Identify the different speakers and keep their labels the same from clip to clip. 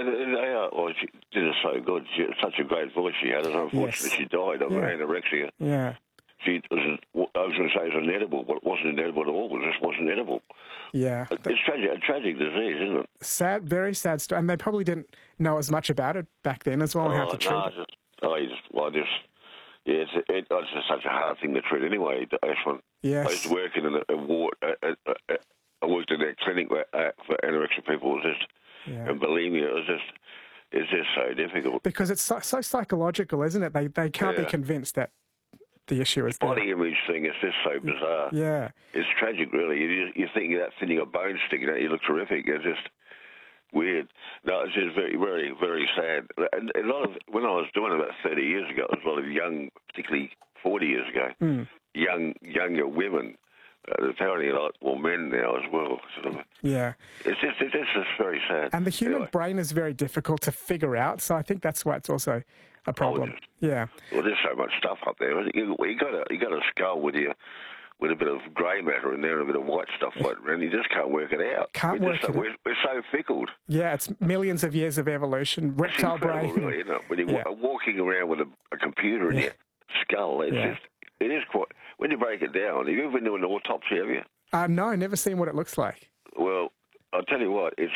Speaker 1: she did it so good. She had such a great voice she had, and unfortunately she died of anorexia.
Speaker 2: Yeah.
Speaker 1: I was going to say it was inedible, but it wasn't inedible at all. It just wasn't edible.
Speaker 2: Yeah.
Speaker 1: It's a tragic disease, isn't it?
Speaker 2: Sad, very sad story. And they probably didn't know as much about it back then as well, and how to treat it.
Speaker 1: It's just such a hard thing to treat anyway, Ashwin.
Speaker 2: Yes.
Speaker 1: I used to work in a ward. I worked in that clinic for anorexia people. It was just, and bulimia, it's just so difficult.
Speaker 2: Because it's so psychological, isn't it? They can't be convinced that the issue is
Speaker 1: body image thing is just so bizarre.
Speaker 2: Yeah.
Speaker 1: It's tragic, really. You think of that thinning a bone sticking out, you look terrific. It's just weird. No, it's just very, very, very sad. And a lot of, when I was doing it about 30 years ago, there was a lot of young, particularly 40 years ago, younger women. Apparently a lot more men now as well. Sort of.
Speaker 2: Yeah.
Speaker 1: It's just very sad.
Speaker 2: And the human brain is very difficult to figure out, so I think that's why it's also a problem. Yeah.
Speaker 1: Well, there's so much stuff up there. You got a skull with a bit of grey matter in there and a bit of white stuff floating around. You just can't work it out. We're so fickled.
Speaker 2: Yeah, it's millions of years of evolution, reptile brain.
Speaker 1: Really, isn't it? When you're walking around with a computer in your skull, it is quite... When you break it down, have you ever been to an autopsy, have you?
Speaker 2: No, never seen what it looks like.
Speaker 1: Well, I'll tell you what, it's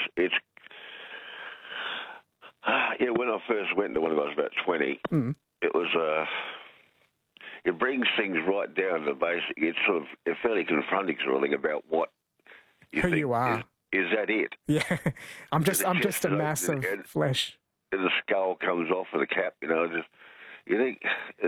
Speaker 1: when I first went to one of those about 20, it was... It brings things right down to basic. It's sort of fairly confronting sort of thing about what you
Speaker 2: who
Speaker 1: think
Speaker 2: you are.
Speaker 1: Is that it?
Speaker 2: Yeah, I'm just a mass of flesh.
Speaker 1: And the skull comes off with the cap, you think,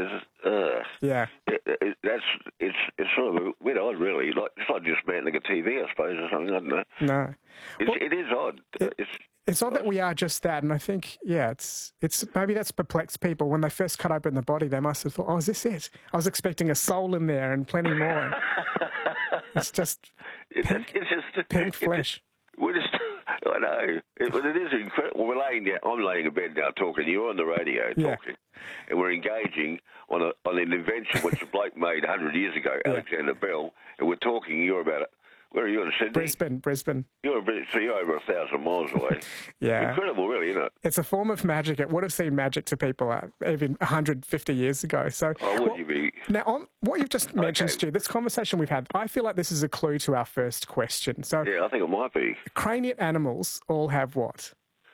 Speaker 1: it's sort of a bit odd, really. It's like just mounting a TV, I suppose, or something. I don't know.
Speaker 2: No,
Speaker 1: it is odd.
Speaker 2: It's odd that we are just that, and I think, it's maybe that's perplexed people. When they first cut open the body, they must have thought, is this it? I was expecting a soul in there and plenty more. It's just pink flesh.
Speaker 1: I know. It is incredible. I'm laying in bed now talking. You're on the radio talking. And we're engaging on an invention which a bloke made 100 years ago, Alexander Bell, and we're talking. You're about it. Where are you in Sydney?
Speaker 2: Brisbane.
Speaker 1: You're over 1,000 miles away.
Speaker 2: Yeah.
Speaker 1: Incredible, really, isn't it?
Speaker 2: It's a form of magic. It would have seemed magic to people even 150 years ago. So,
Speaker 1: would you be?
Speaker 2: Now, on what you've just mentioned, Stu, this conversation we've had, I feel like this is a clue to our first question. So,
Speaker 1: yeah, I think it might be.
Speaker 2: Craniate animals all have what?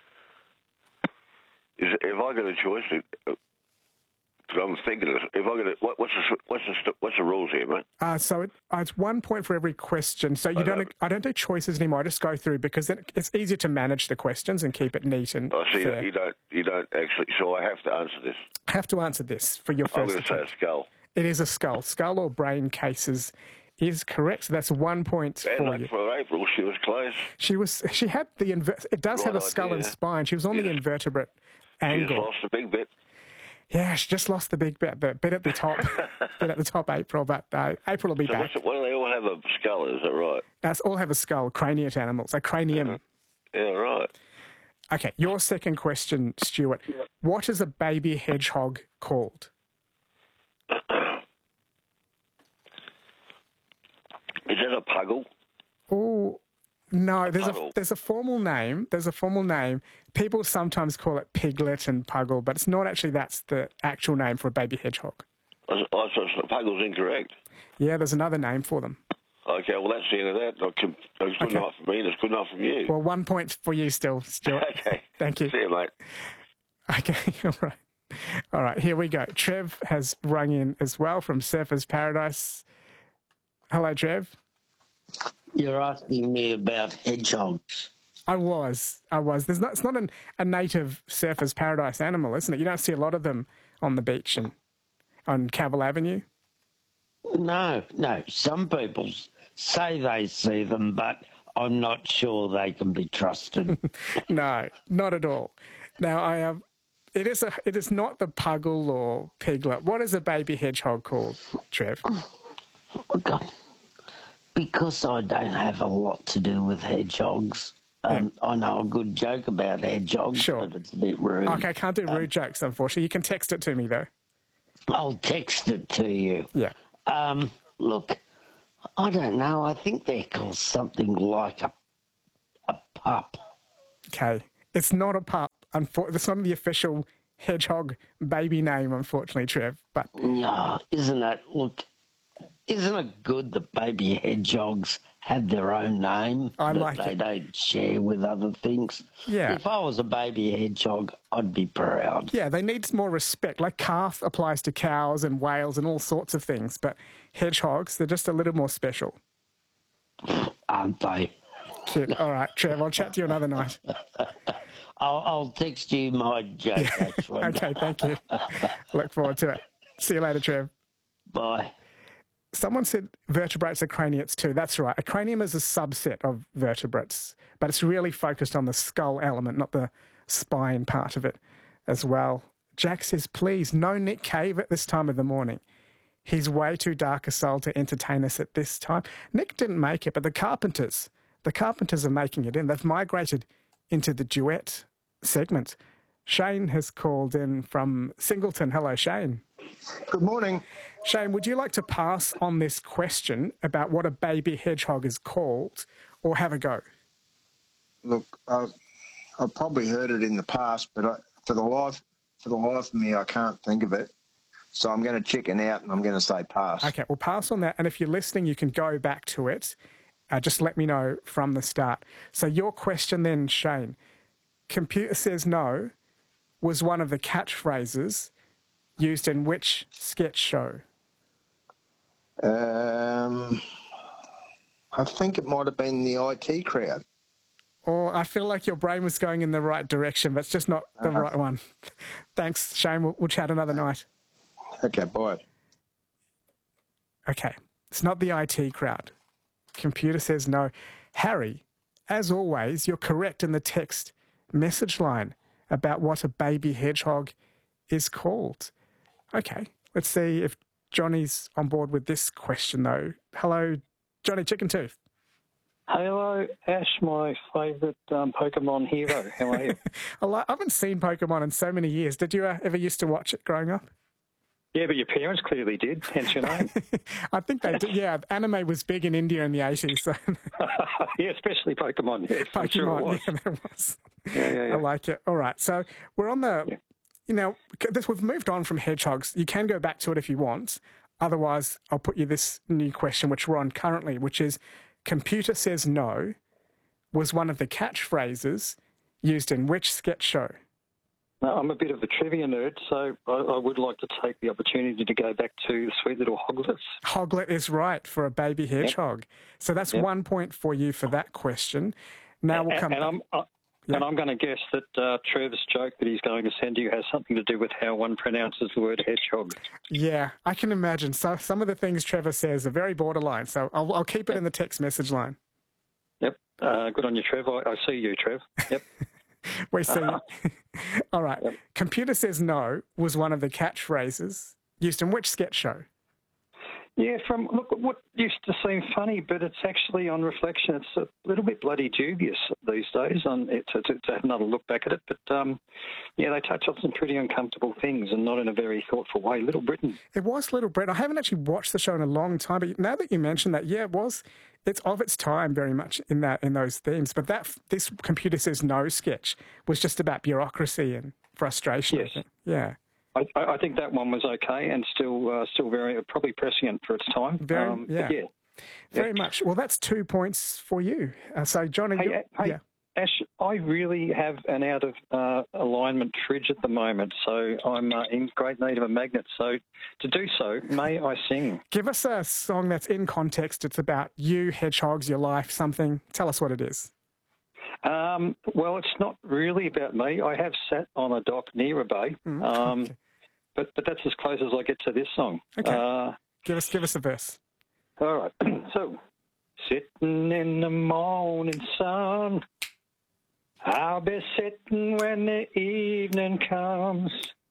Speaker 1: If I got a choice, because I'm thinking of this, if I got what's the rules here, mate?
Speaker 2: So it's 1 point for every question. So I don't do choices anymore. I just go through because then it's easier to manage the questions and keep it neat and fair.
Speaker 1: You don't actually. So I have to answer this.
Speaker 2: I have to answer this for your first.
Speaker 1: I'm going to say a skull.
Speaker 2: It is a skull. Skull or brain cases is correct. So that's 1 point for you.
Speaker 1: For April, she was close.
Speaker 2: She had the it does have a skull and spine. She was on the invertebrate angle.
Speaker 1: She just lost a big bit.
Speaker 2: Yeah, she just lost the big bit at the top, April, but April will be back.
Speaker 1: What do they all have a skull, is that right?
Speaker 2: That's all have a skull, craniate animals, a cranium.
Speaker 1: Yeah, right.
Speaker 2: Okay, your second question, Stuart. What is a baby hedgehog called?
Speaker 1: Is that a puggle?
Speaker 2: Oh, no, there's a formal name. There's a formal name. People sometimes call it piglet and puggle, but it's not actually. That's the actual name for a baby hedgehog.
Speaker 1: So puggle's incorrect.
Speaker 2: Yeah, there's another name for them.
Speaker 1: Okay, well, that's the end of that. It's good enough for me, and it's good enough from you.
Speaker 2: Well, 1 point for you still, Stuart.
Speaker 1: Okay.
Speaker 2: Thank you.
Speaker 1: See you, mate.
Speaker 2: Okay, all right, here we go. Trev has rung in as well from Surfers Paradise. Hello, Trev.
Speaker 3: You're asking me about hedgehogs.
Speaker 2: I was. It's not a native Surfers Paradise animal, isn't it? You don't see a lot of them on the beach and on Cavill Avenue.
Speaker 3: No. Some people say they see them, but I'm not sure they can be trusted.
Speaker 2: No, not at all. Now, it is not the puggle or piglet. What is a baby hedgehog called, Trev?
Speaker 3: Oh, God. Because I don't have a lot to do with hedgehogs. I know a good joke about hedgehogs, but it's a bit rude.
Speaker 2: Okay, I can't do rude jokes, unfortunately. You can text it to me, though.
Speaker 3: I'll text it to you.
Speaker 2: Yeah.
Speaker 3: Look, I don't know. I think they're called something like a pup.
Speaker 2: Okay. It's not a pup. That's not the official hedgehog baby name, unfortunately, Trev. But
Speaker 3: no, isn't it good that baby hedgehogs have their own name they don't share with other things?
Speaker 2: Yeah.
Speaker 3: If I was a baby hedgehog, I'd be proud.
Speaker 2: Yeah, they need more respect. Like calf applies to cows and whales and all sorts of things, but hedgehogs, they're just a little more special.
Speaker 3: Aren't they?
Speaker 2: Cute. All right, Trev, I'll chat to you another night.
Speaker 3: I'll text you my joke, actually.
Speaker 2: Okay, thank you. Look forward to it. See you later, Trev.
Speaker 3: Bye.
Speaker 2: Someone said vertebrates are craniates too. That's right. A cranium is a subset of vertebrates, but it's really focused on the skull element, not the spine part of it as well. Jack says, please, no Nick Cave at this time of the morning. He's way too dark a soul to entertain us at this time. Nick didn't make it, but the Carpenters are making it in. They've migrated into the duet segment. Shane has called in from Singleton. Hello, Shane.
Speaker 4: Good morning.
Speaker 2: Shane, would you like to pass on this question about what a baby hedgehog is called, or have a go?
Speaker 4: Look, I've probably heard it in the past, but for the life of me, I can't think of it. So I'm going to chicken out and I'm going to say pass.
Speaker 2: Okay, well, pass on that. And if you're listening, you can go back to it. Just let me know from the start. So your question then, Shane, computer says no was one of the catchphrases used in which sketch show?
Speaker 4: I think it might have been the IT Crowd.
Speaker 2: Or I feel like your brain was going in the right direction, but it's just not the right one. Thanks, Shane. We'll chat another night.
Speaker 4: Okay, bye.
Speaker 2: Okay, it's not the IT Crowd. Computer says no. Harry, as always, you're correct in the text message line about what a baby hedgehog is called. Okay, let's see if Johnny's on board with this question, though. Hello, Johnny Chicken Tooth.
Speaker 5: Hello, Ash, my favourite Pokemon hero. How are you?
Speaker 2: I haven't seen Pokemon in so many years. Did you ever used to watch it growing up?
Speaker 5: Yeah, but your parents clearly did, hence your name.
Speaker 2: I think they did. Yeah, anime was big in India in the 80s. So.
Speaker 5: Yeah, especially Pokemon. Yes,
Speaker 2: Pokemon,
Speaker 5: sure it was.
Speaker 2: yeah, there was.
Speaker 5: Yeah.
Speaker 2: I like it. All right, so we're on the, we've moved on from hedgehogs. You can go back to it if you want. Otherwise, I'll put you this new question, which we're on currently, which is, computer says no was one of the catchphrases used in which sketch show?
Speaker 5: Now, I'm a bit of a trivia nerd, so I would like to take the opportunity to go back to Sweet Little Hoglets.
Speaker 2: Hoglet is right for a baby hedgehog. Yep. So that's 1 point for you for that question. Now we'll come
Speaker 5: and I'm going to guess that Trev's joke that he's going to send you has something to do with how one pronounces the word hedgehog.
Speaker 2: Yeah, I can imagine. So some of the things Trevor says are very borderline, so I'll keep it in the text message line.
Speaker 5: Yep. Good on you, Trev. I see you, Trev. Yep.
Speaker 2: We see. All right. Yep. Computer says no was one of the catchphrases used in which sketch show?
Speaker 5: Yeah, look, what used to seem funny, but it's actually, on reflection, it's a little bit bloody dubious these days to have another look back at it. But, they touch on some pretty uncomfortable things and not in a very thoughtful way. Little Britain.
Speaker 2: It was Little Britain. I haven't actually watched the show in a long time, but now that you mention that, yeah, it's of its time very much in those themes. But this computer says no sketch was just about bureaucracy and frustration.
Speaker 5: Yes.
Speaker 2: Yeah.
Speaker 5: I think that one was okay and still very probably prescient for its time.
Speaker 2: Very much. Well, that's 2 points for you. So, Johnny,
Speaker 5: hey, Ash, I really have an out of alignment fridge at the moment, so I'm in great need of a magnet. So, to do so, may I sing?
Speaker 2: Give us a song that's in context. It's about you, hedgehogs, your life, something. Tell us what it is.
Speaker 5: Well, it's not really about me. I have sat on a dock near a bay,
Speaker 2: okay.
Speaker 5: but that's as close as I get to this song.
Speaker 2: Okay. Give us a verse.
Speaker 5: All right. So, sitting in the morning sun, I'll be sitting when the evening comes,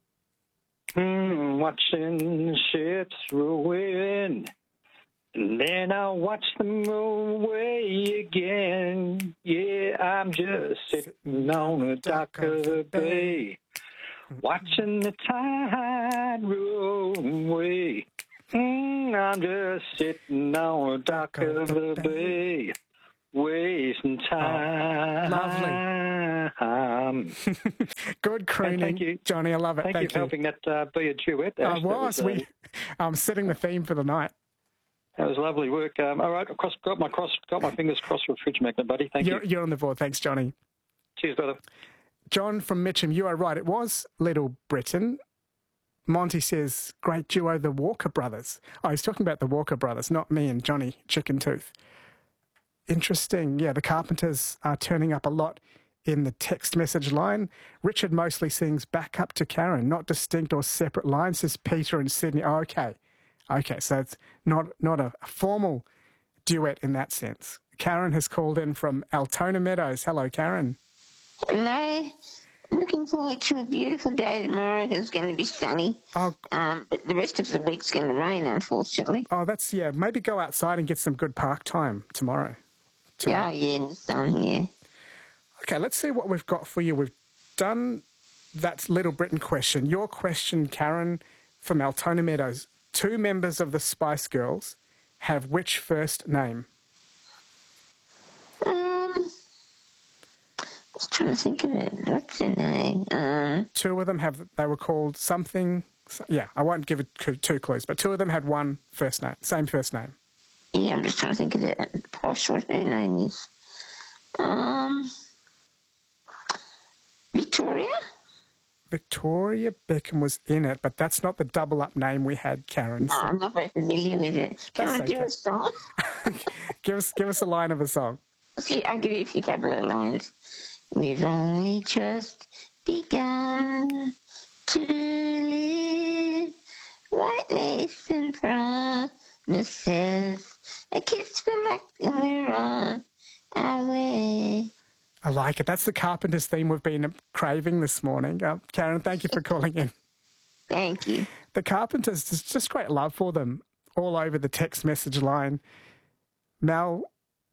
Speaker 5: watching the ships roll in. And then I'll watch them roll away again. Yeah, I'm just sitting on the dock of the bay, watching the tide roll away. I'm just sitting on the dock of the bay, wasting time.
Speaker 2: Lovely. Good crooning,
Speaker 5: thank you,
Speaker 2: Johnny. I love it.
Speaker 5: Thank you for helping that be a duet.
Speaker 2: I was. Setting the theme for the night.
Speaker 5: That was lovely work. All right, got my fingers crossed for a fridge magnet, buddy. Thank you.
Speaker 2: You're on the board. Thanks, Johnny.
Speaker 5: Cheers, brother.
Speaker 2: John from Mitcham, you are right. It was Little Britain. Monty says, great duo, the Walker Brothers. Oh, he's talking about the Walker Brothers, not me and Johnny Chicken Tooth. Interesting. Yeah, the Carpenters are turning up a lot in the text message line. Richard mostly sings back up to Karen, not distinct or separate lines, says Peter in Sydney. Oh, okay. Okay, so it's not a formal duet in that sense. Karen has called in from Altona Meadows. Hello, Karen.
Speaker 6: Hello. Looking forward to a beautiful day tomorrow. It's going to be sunny.
Speaker 2: Oh.
Speaker 6: But the rest of the week's going to rain, unfortunately.
Speaker 2: Oh, maybe go outside and get some good park time tomorrow.
Speaker 6: Yeah, in the sun, yeah.
Speaker 2: Okay, let's see what we've got for you. We've done that Little Britain question. Your question, Karen, from Altona Meadows. 2 members of the Spice Girls have which first name?
Speaker 6: I was trying to think of it. What's their name?
Speaker 2: 2 of them they were called something. Yeah, I won't give it 2 clues, but 2 of them had one first name, same first name.
Speaker 6: Yeah, I'm just trying to think of it. Posh, what her name is. Victoria?
Speaker 2: Victoria Beckham was in it, but that's not the double-up name we had, Karen.
Speaker 6: No, I'm not very familiar with it. Can I do a song?
Speaker 2: give us a line of a song.
Speaker 6: See, I'll give you a few couple of lines. We've only just begun to live. White lace and promises. A kiss for luck and we're on our way.
Speaker 2: I like it. That's the Carpenters theme we've been craving this morning. Karen, thank you for calling in.
Speaker 6: Thank you.
Speaker 2: The Carpenters, there's just great love for them all over the text message line. Mel,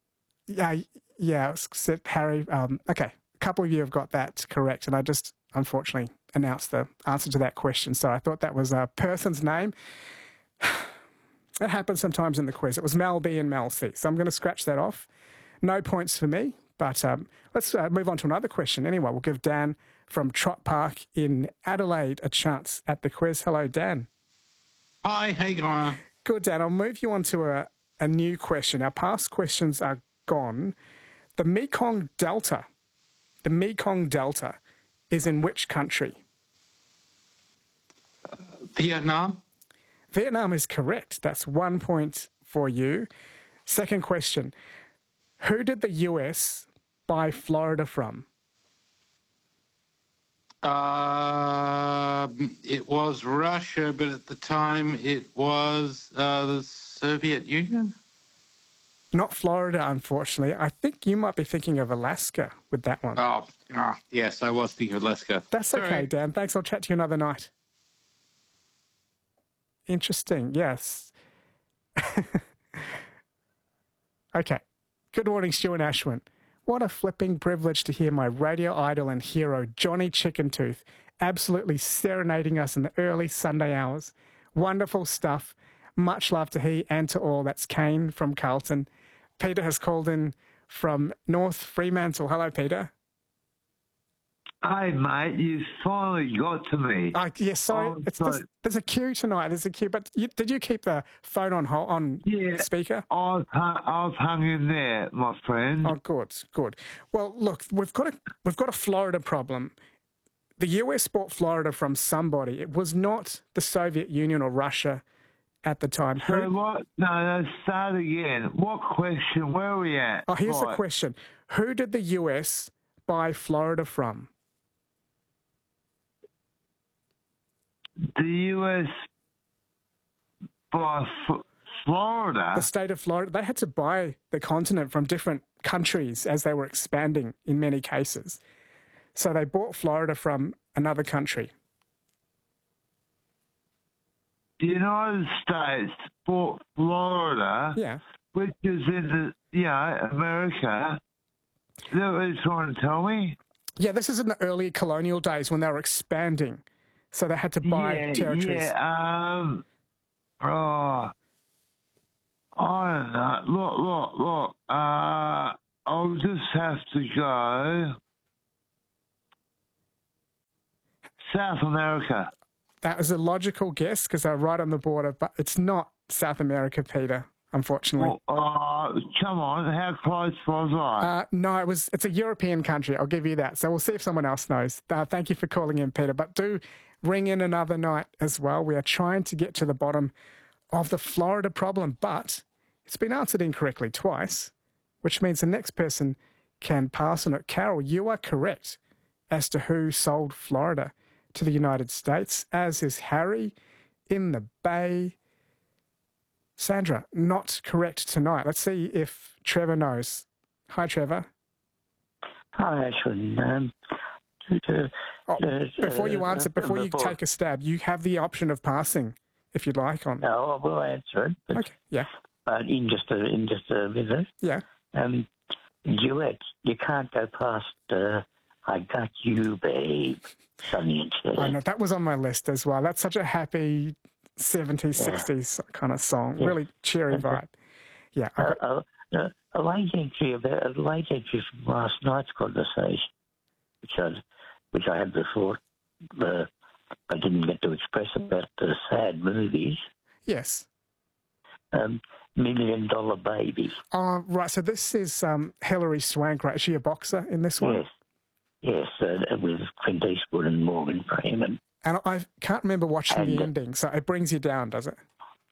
Speaker 2: said Harry. Okay, a couple of you have got that correct, and I just unfortunately announced the answer to that question. So I thought that was a person's name. That happens sometimes in the quiz. It was Mel B and Mel C. So I'm going to scratch that off. No points for me. But let's move on to another question. Anyway, we'll give Dan from Trott Park in Adelaide a chance at the quiz. Hello, Dan.
Speaker 7: Hi, how you going?
Speaker 2: Good, Dan. I'll move you on to a new question. Our past questions are gone. The Mekong Delta is in which country?
Speaker 7: Vietnam.
Speaker 2: Vietnam is correct. That's 1 point for you. Second question. Who did the US buy Florida from?
Speaker 7: It was Russia, but at the time it was the Soviet Union.
Speaker 2: Not Florida, unfortunately. I think you might be thinking of Alaska with that one.
Speaker 7: Oh, yes, I was thinking of Alaska.
Speaker 2: That's okay,
Speaker 7: Sorry.
Speaker 2: Dan. Thanks. I'll chat to you another night. Interesting. Yes. Okay. Good morning, Stu and Ashwin. What a flipping privilege to hear my radio idol and hero, Johnny Chicken Tooth, absolutely serenading us in the early Sunday hours. Wonderful stuff. Much love to he and to all. That's Kane from Carlton. Peter has called in from North Fremantle. Hello, Peter.
Speaker 8: Hey, mate, you finally got to me.
Speaker 2: Yes, sorry. There's a queue tonight. There's a queue. But did you keep the phone on speaker?
Speaker 8: I've hung in there, my friend.
Speaker 2: Oh, good. Well, look, we've got a Florida problem. The US bought Florida from somebody. It was not the Soviet Union or Russia at the time.
Speaker 8: So what? No, start again. What question? Where are we at?
Speaker 2: Oh, here's the question. Who did the US buy Florida from?
Speaker 8: The US by Florida?
Speaker 2: The state of Florida. They had to buy the continent from different countries as they were expanding in many cases. So they bought Florida from another country.
Speaker 8: The United States bought Florida, which is in America. Is that what you're trying to tell me?
Speaker 2: Yeah, this is in the early colonial days when they were expanding. So they had to buy territories.
Speaker 8: Yeah, I don't know. Look. I'll just have to go South America.
Speaker 2: That was a logical guess because they're right on the border, but it's not South America, Peter, unfortunately.
Speaker 8: Come on, how close was I?
Speaker 2: No, it's a European country, I'll give you that. So we'll see if someone else knows. Thank you for calling in, Peter, but do ring in another night as well. We are trying to get to the bottom of the Florida problem, but it's been answered incorrectly twice, which means the next person can pass on it. Carol, you are correct as to who sold Florida to the United States, as is Harry in the Bay. Sandra, not correct tonight. Let's see if Trevor knows. Hi, Trevor.
Speaker 9: Hi, Ashwin.
Speaker 2: Before you answer, before you take a stab, you have the option of passing, if you'd like. On.
Speaker 9: No, I will answer it. But,
Speaker 2: okay, yeah.
Speaker 9: But in just a minute.
Speaker 2: Yeah.
Speaker 9: Duets, you can't go past I Got You, Babe, Sonny and Cher.
Speaker 2: I know, that was on my list as well. That's such a happy 70s, 60s kind of song. Yeah. Really cheery vibe. Yeah.
Speaker 9: A late entry from last night's conversation, which I had before. I didn't get to express about the sad movies.
Speaker 2: Yes.
Speaker 9: $1 Million Baby.
Speaker 2: Oh, right. So this is Hilary Swank, right? Is she a boxer in this one?
Speaker 9: Yes, with Clint Eastwood and Morgan Freeman.
Speaker 2: And I can't remember watching the ending, so it brings you down, does it?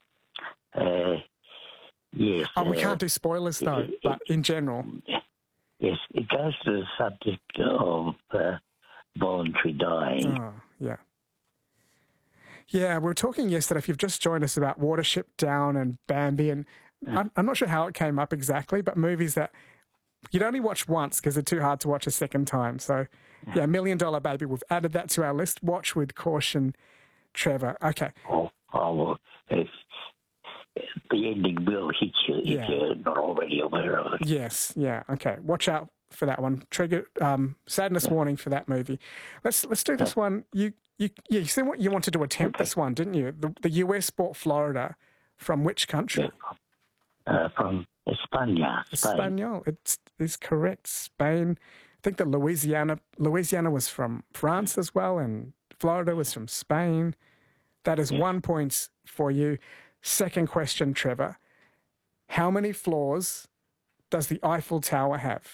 Speaker 9: Yes.
Speaker 2: Oh, we can't do spoilers, though, but in general.
Speaker 9: Yes, it goes to the subject of voluntary dying.
Speaker 2: Oh, yeah. Yeah, we were talking yesterday, if you've just joined us, about Watership Down and Bambi, and I'm not sure how it came up exactly, but movies that you'd only watch once because they're too hard to watch a second time. So, yeah, $1 Million Baby, we've added that to our list. Watch with caution, Trevor. Okay.
Speaker 9: Well, if the ending will hit you if you're not already aware of it.
Speaker 2: Yes, yeah, okay. Watch out for that one. Trigger sadness warning for that movie. Let's do this one. You said what you wanted to attempt this one, didn't you? The US bought Florida from which country?
Speaker 9: From España.
Speaker 2: Español. It is correct. Spain. I think that Louisiana was from France as well, and Florida was from Spain. That is 1 point for you. Second question, Trevor. How many floors does the Eiffel Tower have?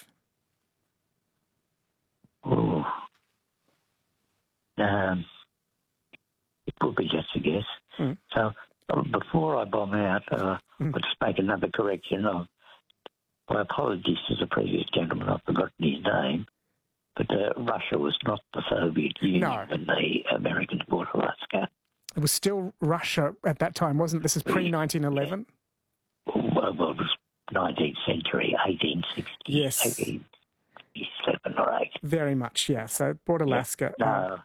Speaker 9: Oh. It would be just a guess. So before I bomb out, let's make another correction. My apologies to the previous gentleman, I've forgotten his name. But Russia was not the Soviet Union when the Americans bought Alaska.
Speaker 2: It was still Russia at that time, wasn't it? This is pre-1911?
Speaker 9: Well, it was 19th century, 1860.
Speaker 2: Yes.
Speaker 9: 1867 or 8.
Speaker 2: Very much, yeah. So it bought Alaska.
Speaker 9: Yeah.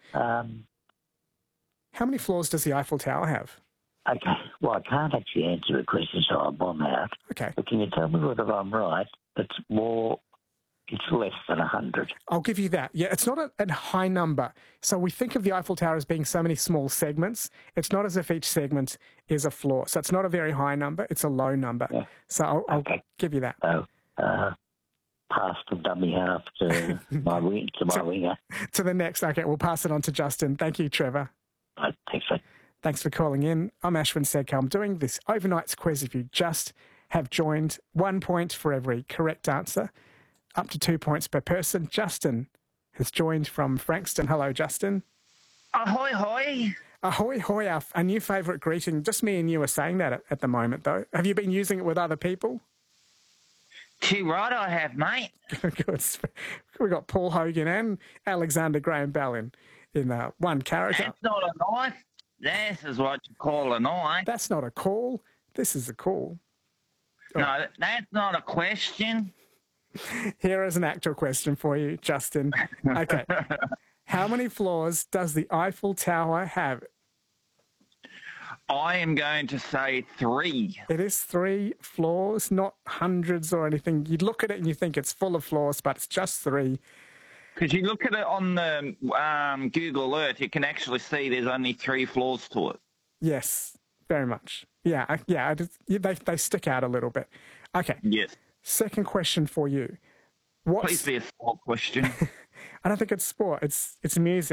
Speaker 2: How many floors does the Eiffel Tower have?
Speaker 9: Okay. Well, I can't actually answer the question, so I'll bomb out.
Speaker 2: Okay.
Speaker 9: But can you tell me whether I'm right? It's less than 100.
Speaker 2: I'll give you that. Yeah, it's not a high number. So we think of the Eiffel Tower as being so many small segments. It's not as if each segment is a floor. So it's not a very high number. It's a low number. Yeah. So I'll give you that.
Speaker 9: Pass from dummy half to my winger.
Speaker 2: To the next. Okay, we'll pass it on to Justin. Thank you, Trevor.
Speaker 9: Thanks, mate.
Speaker 2: Thanks for calling in. I'm Ashwin Sedkar. I'm doing this overnights quiz. If you just have joined, 1 point for every correct answer. Up to 2 points per person. Justin has joined from Frankston. Hello, Justin.
Speaker 10: Ahoy, hoy.
Speaker 2: Ahoy, hoy, our new favourite greeting. Just me and you are saying that at the moment, though. Have you been using it with other people?
Speaker 10: Too right I have, mate.
Speaker 2: Good. We've got Paul Hogan and Alexander Graham Bell in one character.
Speaker 10: That's not a knife. This is what you call a knife.
Speaker 2: That's not a call. This is a call.
Speaker 10: No, that's not a question.
Speaker 2: Here is an actual question for you, Justin. Okay. How many floors does the Eiffel Tower have?
Speaker 10: I am going to say 3.
Speaker 2: It is 3 floors, not hundreds or anything. You'd look at it and you think it's full of floors, but it's just 3.
Speaker 10: Because you look at it on the Google Earth, you can actually see there's only 3 floors to it.
Speaker 2: Yes, very much. Yeah. They stick out a little bit. Okay.
Speaker 10: Yes.
Speaker 2: Second question for you.
Speaker 10: Please be a sport question.
Speaker 2: I don't think it's sport. It's music.